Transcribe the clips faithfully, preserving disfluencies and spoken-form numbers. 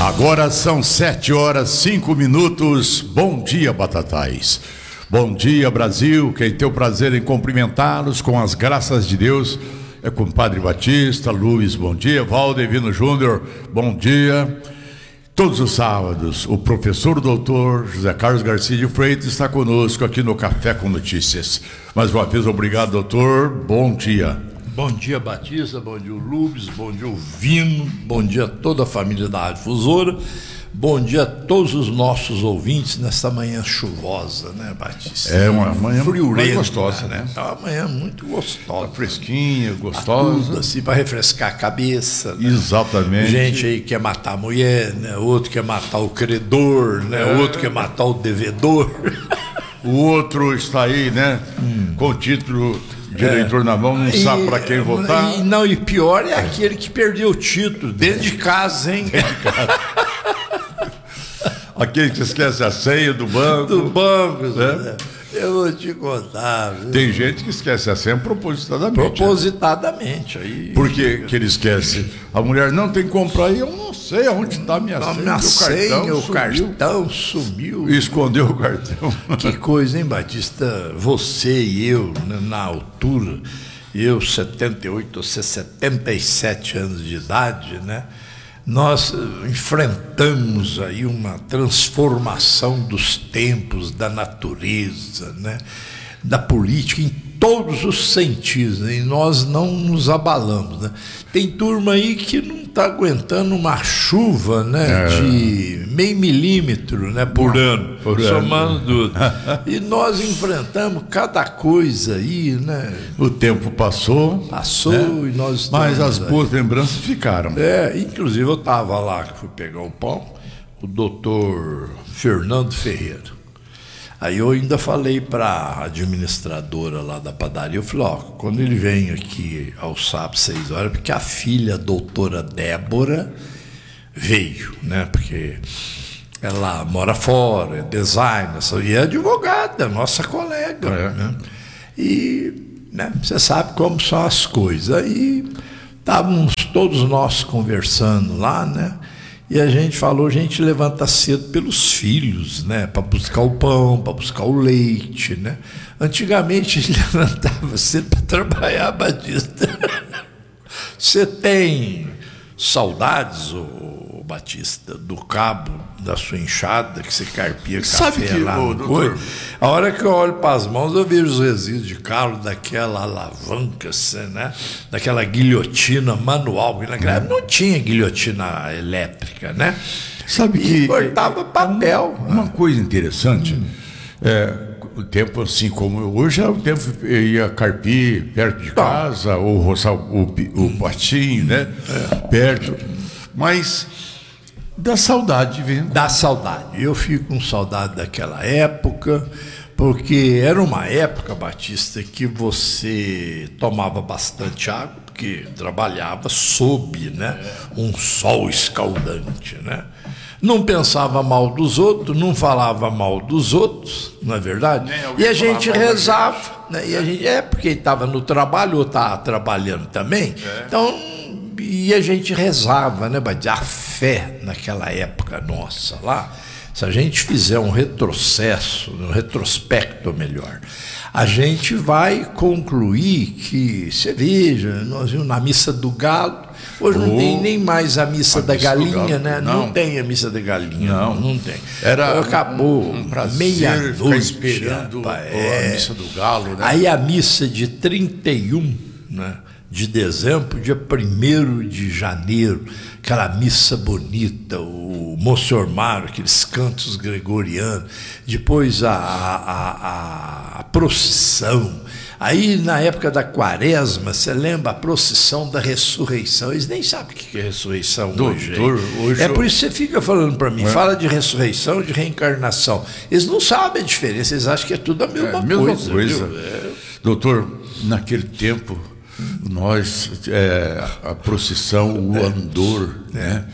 Agora são sete horas, cinco minutos. Bom dia, Batatais. Bom dia, Brasil. Quem tem o prazer em cumprimentá-los com as graças de Deus é com o Padre Batista, Luiz, bom dia. Valdevino Júnior, bom dia. Todos os sábados, o professor doutor José Carlos Garcia de Freitas está conosco aqui no Café com Notícias. Mais uma vez, obrigado, doutor. Bom dia. Bom dia, Batista, bom dia, Lubes, bom dia, Vino, bom dia a toda a família da Rádio Difusora, bom dia a todos os nossos ouvintes nesta manhã chuvosa, né, Batista? É uma manhã friorenta, gostosa, né? É uma manhã muito gostosa. Tá fresquinha, gostosa. Tudo assim, para refrescar a cabeça. Né? Exatamente. Gente aí quer matar a mulher, né? Outro quer matar o credor, né? É. Outro quer matar o devedor. O outro está aí, né, hum. com o título... diretor é. na mão, não sabe para quem votar. E, não, e pior é aquele que perdeu o título, dentro de casa, hein? Dentro de casa. Aquele que esquece a senha do banco. Do banco, né? Eu vou te contar. Viu? Tem gente que esquece a senha propositadamente. Propositadamente. Aí... Por que que ele esquece? A mulher não tem que comprar e eu não sei aonde está a minha não, senha. Minha senha, o sumiu. cartão sumiu. Escondeu o cartão. Que coisa, hein, Batista? Você e eu, na altura, eu, setenta e oito, você, setenta e sete anos de idade, né? Nós enfrentamos aí uma transformação dos tempos, da natureza, né? Da política, em todos os sentidos, né? E nós não nos abalamos, né? Tem turma aí que não está aguentando uma chuva, né? É. De meio milímetro, né? Por ano, por somando tudo. E nós enfrentamos cada coisa aí, né? O tempo passou. Passou, né? E nós mas as boas aí. lembranças ficaram. É, inclusive eu estava lá, que fui pegar o pão, o doutor Fernando Ferreira. Aí eu ainda falei para a administradora lá da padaria, eu falei, ó, quando ele vem aqui aos sábados, seis horas, porque a filha, a doutora Débora, veio, né? Porque ela mora fora, é designer, e é advogada, nossa colega, é. né? E né, você sabe como são as coisas. Aí estávamos todos nós conversando lá, né? E a gente falou, a gente levanta cedo pelos filhos, né? Para buscar o pão, para buscar o leite, né? Antigamente a gente levantava cedo para trabalhar, Batista. Você tem saudades, ô, Batista, do cabo da sua enxada, que você carpia Sabe café que, lá ô, no doutor... coi? A hora que eu olho para as mãos, eu vejo os resíduos de calo daquela alavanca, né? Daquela guilhotina manual. Naquela época não tinha guilhotina elétrica, né? Sabe que... E cortava papel. Uma, uma coisa interessante, hum. é, o tempo assim como hoje, é o tempo que eu ia carpir perto de casa, ou roçar o, o patinho, né? É. Perto. Mas... dá saudade, viu? Dá saudade. Eu fico com saudade daquela época, porque era uma época, Batista, que você tomava bastante água, porque trabalhava sob, né, um sol escaldante, né? Não pensava mal dos outros, não falava mal dos outros, não é verdade? E a gente rezava, né? E a gente, é porque estava no trabalho ou estava trabalhando também, é. Então... e a gente rezava, né, a fé naquela época nossa lá, se a gente fizer um retrocesso, um retrospecto melhor, a gente vai concluir que, você veja, nós vimos na missa do galo, hoje não oh, tem nem mais a missa a da missa galinha, né? Não. não tem a missa da galinha, não, não, não tem. Era acabou um, um meia-noite esperando rapaz, a é. missa do galo, né? Aí a missa de trinta e um, né? De dezembro, dia primeiro de janeiro, aquela missa bonita, o Monsenhor Mário, aqueles cantos gregorianos, depois a, a, a, a procissão. Aí, na época da quaresma, você lembra a procissão da ressurreição? Eles nem sabem o que é ressurreição hoje, Doutor, hoje. É por isso que você fica falando para mim, é. fala de ressurreição, de reencarnação. Eles não sabem a diferença, eles acham que é tudo a mesma, é, mesma coisa. coisa. É. Doutor, naquele tempo... nós, é, a procissão, o andor, né?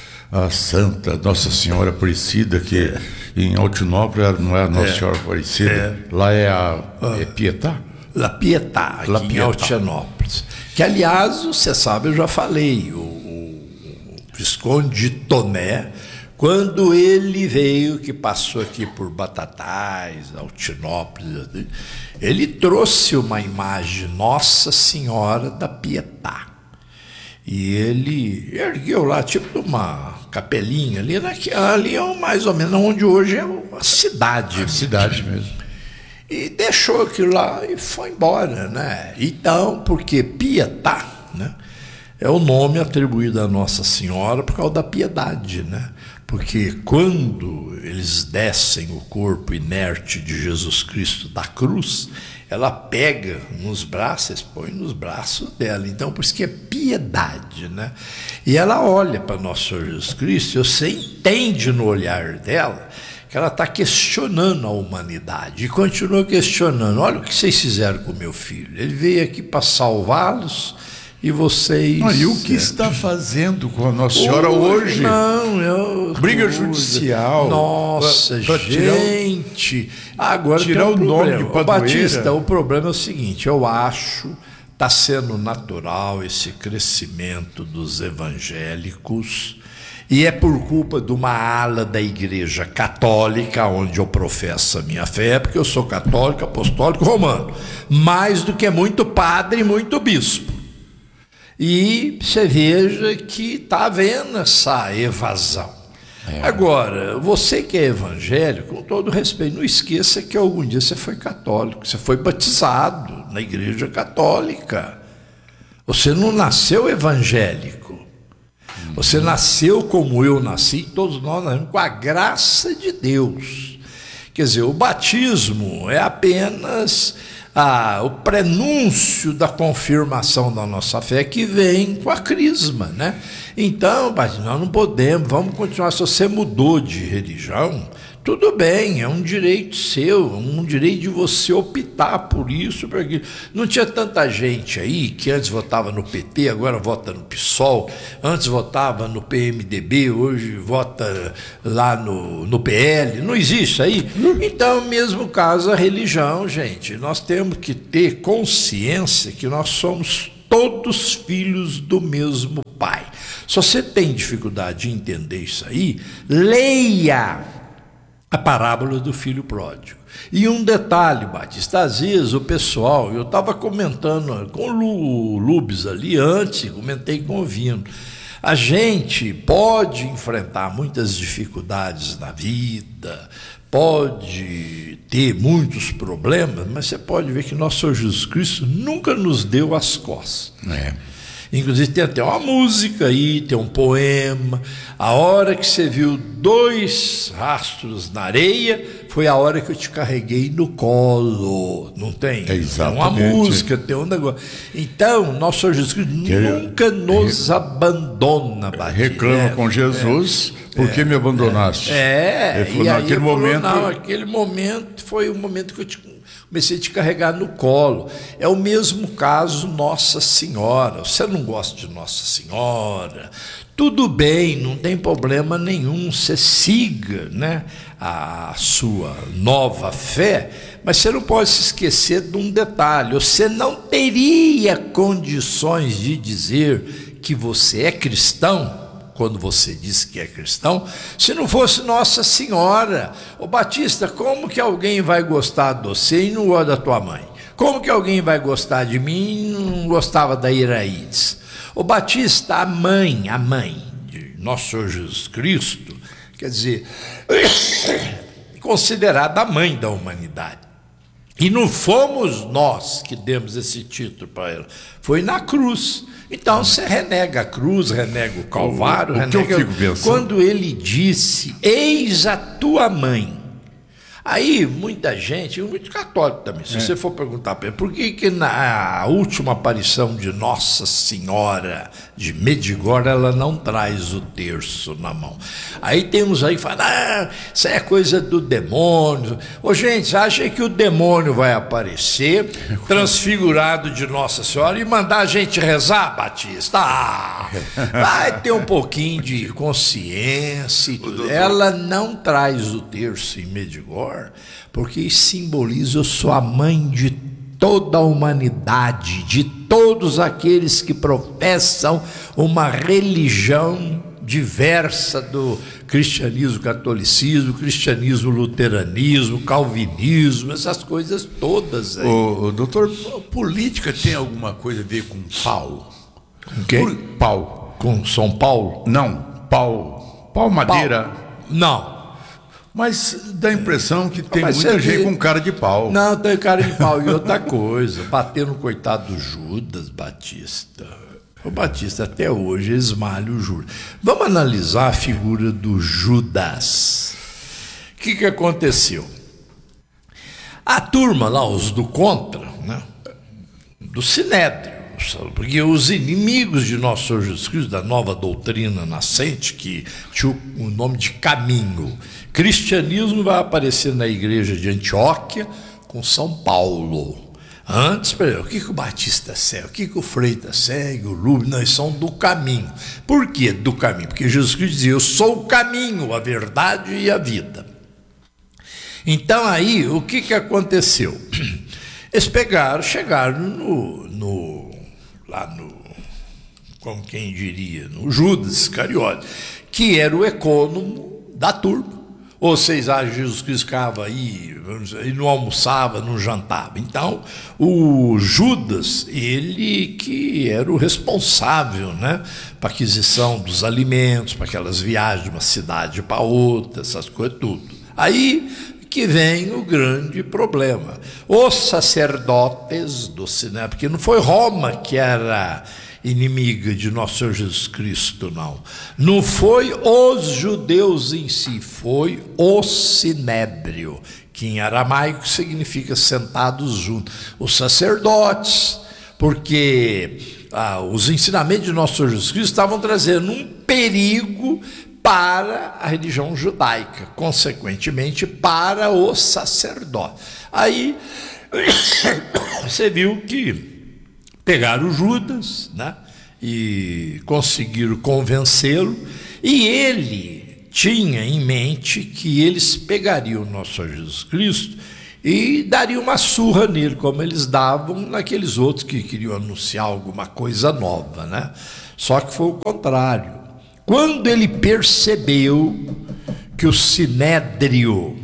A Santa Nossa Senhora Aparecida, que é. em Altinópolis não é a Nossa é. Senhora Aparecida, é. lá é a é Pietà? La Pietà, aqui La Pietà. Em Altinópolis. Que, aliás, você sabe, eu já falei, o, o Visconde de Toné, quando ele veio, que passou aqui por Batatais, Altinópolis, ele trouxe uma imagem Nossa Senhora da Pietà. E ele ergueu lá, tipo uma capelinha ali, ali é mais ou menos onde hoje é a cidade. A cidade mesmo. E deixou aquilo lá e foi embora, né? Então, porque Pietà, né, é o nome atribuído a Nossa Senhora por causa da piedade, né? Porque quando eles descem o corpo inerte de Jesus Cristo da cruz, ela pega nos braços, põe nos braços dela. Então, por isso que é piedade, né? E ela olha para nosso Senhor Jesus Cristo, e você entende no olhar dela que ela está questionando a humanidade. E continua questionando. Olha o que vocês fizeram com o meu filho. Ele veio aqui para salvá-los, e vocês... Não, e o que está fazendo com a Nossa Senhora hoje? Não, eu... Briga judicial. Nossa, pra, pra gente... Tirar, agora tirar o nome de Padroeira. Batista, o problema é o seguinte, eu acho, está sendo natural esse crescimento dos evangélicos, e é por culpa de uma ala da Igreja Católica, onde eu professo a minha fé, porque eu sou católico, apostólico, romano, mais do que muito padre e muito bispo. E você veja que está havendo essa evasão. É. Agora, você que é evangélico, com todo respeito, não esqueça que algum dia você foi católico, você foi batizado na Igreja Católica. Você não nasceu evangélico. Uhum. Você nasceu como eu nasci, todos nós nascemos com a graça de Deus. Quer dizer, o batismo é apenas... Ah, o prenúncio da confirmação da nossa fé que vem com a crisma, né? Então, nós não podemos, vamos continuar. Se você mudou de religião, tudo bem, é um direito seu, um direito de você optar por isso, por aquilo. Não tinha tanta gente aí que antes votava no P T, agora vota no PSOL, antes votava no P M D B, hoje vota lá no, no P L, não existe aí? Então, mesmo caso, a religião, gente, nós temos que ter consciência que nós somos todos filhos do mesmo Pai. Se você tem dificuldade de entender isso aí, leia a parábola do filho pródigo. E um detalhe, Batista, às vezes o pessoal, eu estava comentando com o Lubes ali antes, comentei com o Vino, a gente pode enfrentar muitas dificuldades na vida, pode ter muitos problemas, mas você pode ver que nosso Senhor Jesus Cristo nunca nos deu as costas. É. Inclusive tem até uma música aí, tem um poema. A hora que você viu dois rastros na areia, foi a hora que eu te carreguei no colo. Não tem? É exatamente. Tem uma música, tem um negócio. Então, nosso Senhor Jesus Cristo que nunca nos re... abandona, Batista. Reclama com Jesus, é, por que é, me abandonaste? É, ele falou, e naquele aí momento... Falou, não, aquele momento foi o momento que eu te... comecei a te carregar no colo. É o mesmo caso Nossa Senhora. Você não gosta de Nossa Senhora? Tudo bem, não tem problema nenhum. Você siga, né, a sua nova fé, mas você não pode se esquecer de um detalhe. Você não teria condições de dizer que você é cristão, quando você diz que é cristão, se não fosse Nossa Senhora. Ô Batista, como que alguém vai gostar de você e não gosta da tua mãe? Como que alguém vai gostar de mim e não gostava da Iraídes? Ô Batista, a mãe, a mãe de Nosso Senhor Jesus Cristo, quer dizer, considerada a mãe da humanidade. E não fomos nós que demos esse título para ela, foi na cruz. Então você renega a cruz, renega o Calvário, o, o renega... que eu fico pensando? Quando ele disse, eis a tua mãe. Aí muita gente, muito católico também, se é. você for perguntar para ele, por que que na última aparição de Nossa Senhora de Medjugorje ela não traz o terço na mão? Aí tem uns aí que falam, ah, isso é coisa do demônio. Ô gente, acha que o demônio vai aparecer transfigurado de Nossa Senhora e mandar a gente rezar, Batista? Ah, vai ter um pouquinho de consciência e tudo. Ela não traz o terço em Medjugorje porque simboliza, eu sou a mãe de toda a humanidade, de todos aqueles que professam uma religião diversa do cristianismo, catolicismo, cristianismo, luteranismo, calvinismo, essas coisas todas aí. Ô, ô, doutor, política tem alguma coisa a ver com pau? Com quem? Por, pau. Com São Paulo? Não, pau. Pau madeira. Pau. Não. Mas dá a impressão que tem Mas muita você gente vê- com cara de pau. Não, tem cara de pau. E outra coisa, bater no coitado do Judas Batista. O Batista até hoje esmalha o Judas. Vamos analisar a figura do Judas. O que, que aconteceu? A turma lá, os do contra, né? Do Sinédrio, porque os inimigos de nosso Senhor Jesus Cristo, da nova doutrina nascente, que tinha o nome de caminho. Cristianismo vai aparecer na igreja de Antioquia com São Paulo. Antes, peraí, o que, que o Batista segue? O que, que o Freitas segue? O Rubens? Não, eles são do caminho. Por que do caminho? Porque Jesus Cristo dizia, eu sou o caminho, a verdade e a vida. Então aí, o que, que aconteceu? Eles pegaram, chegaram no, no, lá no, como quem diria, no Judas Iscariote, que era o econômico da turma. Ou vocês acham que Jesus Cristo ficava aí, e não almoçava, não jantava. Então, o Judas, ele que era o responsável, né, para a aquisição dos alimentos, para aquelas viagens de uma cidade para outra, essas coisas tudo. Aí que vem o grande problema. Os sacerdotes do Sinédrio, porque não foi Roma que era inimiga de nosso Senhor Jesus Cristo, não. Não foi os judeus em si, foi o Sinédrio, que em aramaico significa sentados juntos. Os sacerdotes, porque ah, os ensinamentos de nosso Senhor Jesus Cristo estavam trazendo um perigo para a religião judaica, consequentemente para os sacerdotes. Aí você viu que pegaram o Judas, né, e conseguiram convencê-lo, e ele tinha em mente que eles pegariam o nosso Senhor Jesus Cristo e dariam uma surra nele, como eles davam naqueles outros que queriam anunciar alguma coisa nova, né? Só que foi o contrário. Quando ele percebeu que o Sinédrio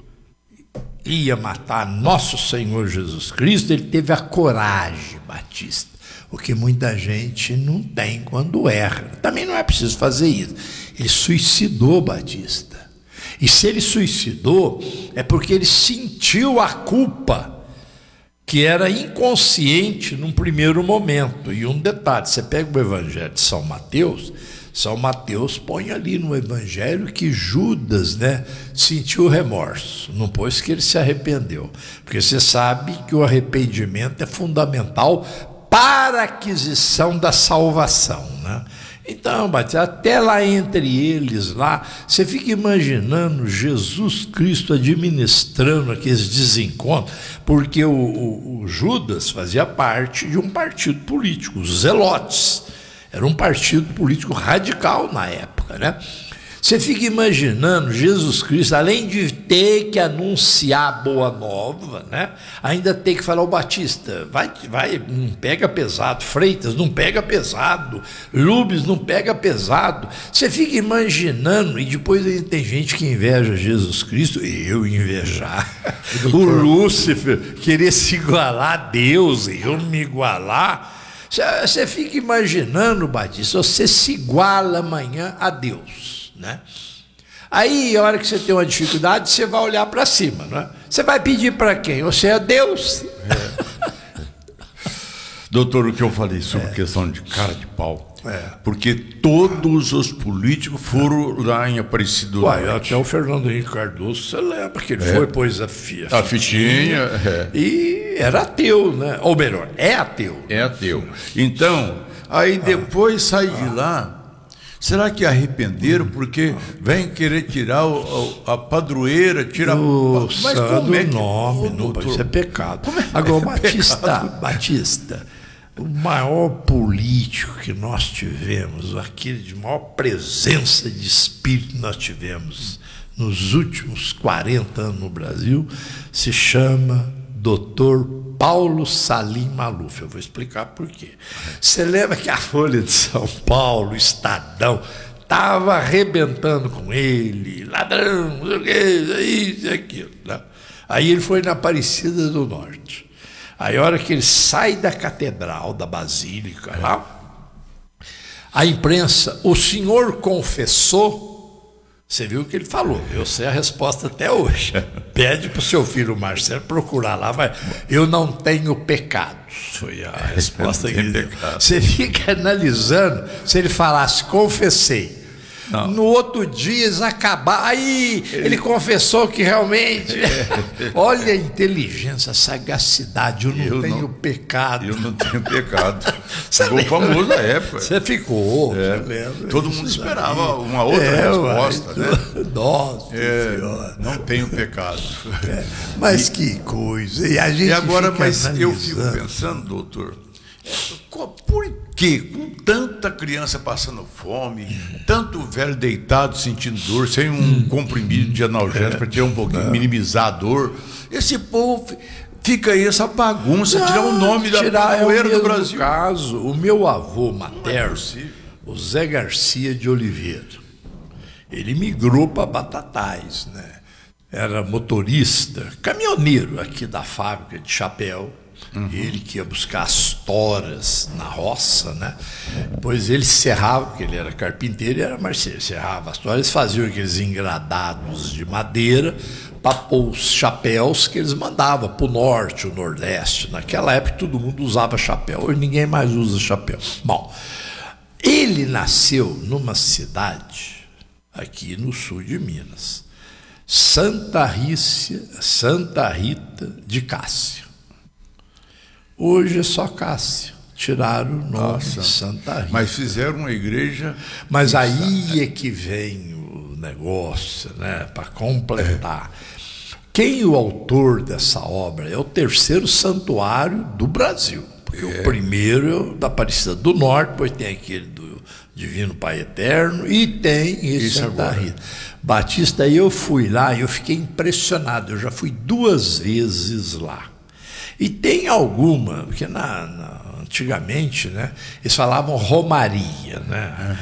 ia matar nosso Senhor Jesus Cristo, ele teve a coragem, Batista, o que muita gente não tem quando erra. Também não é preciso fazer isso. Ele suicidou, Batista. E se ele suicidou, é porque ele sentiu a culpa, que era inconsciente num primeiro momento. E um detalhe, você pega o Evangelho de São Mateus, São Mateus põe ali no Evangelho que Judas, né, sentiu remorso, não pôs que ele se arrependeu, porque você sabe que o arrependimento é fundamental para a aquisição da salvação, né? Então, Batista, até lá entre eles, lá, você fica imaginando Jesus Cristo administrando aqueles desencontros, porque o, o, o Judas fazia parte de um partido político, os Zelotes. Era um partido político radical na época, né? Você fica imaginando Jesus Cristo, além de ter que anunciar a boa nova, né? Ainda tem que falar, o Batista, vai, vai, não pega pesado, Freitas, não pega pesado, Rubens, não pega pesado. Você fica imaginando, e depois aí tem gente que inveja Jesus Cristo, eu invejar, o Lúcifer querer se igualar a Deus, eu não me igualar. Você fica imaginando, Batista, você se iguala amanhã a Deus, né? Aí, a hora que você tem uma dificuldade, você vai olhar para cima, né? Você vai pedir para quem? Você é Deus? É. Doutor, o que eu falei sobre é. questão de cara de pau, é. porque todos os políticos foram lá em Aparecido. Uai, até o Fernando Henrique Cardoso, você lembra que ele é. foi, pôs a, fi, a, a fitinha, é. e era ateu, né? Ou melhor, é ateu. É ateu. Então, aí depois sai de lá. Será que arrependeram porque vem querer tirar o, o, a padroeira, tirar o mas como é que, nome, não, isso é pecado. É Agora, é Batista, pecado? Batista, o maior político que nós tivemos, aquele de maior presença de espírito que nós tivemos nos últimos quarenta anos no Brasil, se chama doutor Paulo Salim Maluf. Eu vou explicar por quê. Você lembra que a Folha de São Paulo, Estadão, estava arrebentando com ele, ladrão, não sei o que, isso e aquilo. Né? Aí ele foi na Aparecida do Norte. Aí a hora que ele sai da catedral, da Basílica, lá, a imprensa, o senhor confessou? Você viu o que ele falou, eu sei a resposta até hoje. Pede para o seu filho Marcelo procurar lá, mas eu não tenho pecados. Foi a resposta que ele deu. Você fica analisando, se ele falasse, confessei. Não. No outro dia eles acabaram. Aí ele, ele confessou que realmente. Olha a inteligência, a sagacidade. Eu não eu tenho não, pecado. Eu não tenho pecado. Ficou famoso na época. Você ficou. É. Você Todo mundo esperava aí. Uma outra é, resposta, mas, né? Nossa, é, não tenho pecado. É. Mas e, que coisa. E, a gente e agora, mas analisando. eu fico pensando, doutor. Por que, com tanta criança passando fome, tanto velho deitado sentindo dor, sem um hum. comprimido de analgésico é. para tirar um pouquinho, é. minimizar a dor, esse povo fica aí essa bagunça, não, tirar o nome da padroeira é do Brasil. Caso, o meu avô materno, é o Zé Garcia de Oliveira, ele migrou para Batatais, né? Era motorista, caminhoneiro aqui da fábrica de chapéu. Uhum. Ele que ia buscar as toras na roça, né? Depois ele serrava, porque ele era carpinteiro e era marceneiro, serrava as toras, eles faziam aqueles engradados de madeira para pôr os chapéus que eles mandavam para o norte, o nordeste. Naquela época todo mundo usava chapéu, hoje ninguém mais usa chapéu. Bom, ele nasceu numa cidade aqui no sul de Minas, Santa Rícia, Santa Rita de Cássia. Hoje é só Cássia. Tiraram o nome Nossa, de Santa Rita. Mas fizeram uma igreja... Mas aí é que vem o negócio, né? Para completar. É. Quem é o autor dessa obra é o terceiro santuário do Brasil. Porque é. o primeiro é o da Aparecida do Norte, depois tem aquele do Divino Pai Eterno e tem esse Isso Santa agora. Rita. Batista, aí eu fui lá e eu fiquei impressionado. Eu já fui duas vezes lá. E tem alguma, porque na, na, antigamente, né, eles falavam romaria, né?